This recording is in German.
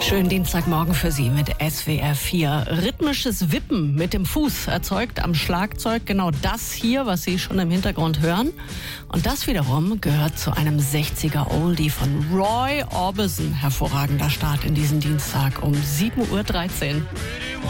Schönen Dienstagmorgen für Sie mit SWR 4. Rhythmisches Wippen mit dem Fuß erzeugt am Schlagzeug genau das hier, was Sie schon im Hintergrund hören. Und das wiederum gehört zu einem 60er Oldie von Roy Orbison. Hervorragender Start in diesen Dienstag um 7:13 Uhr.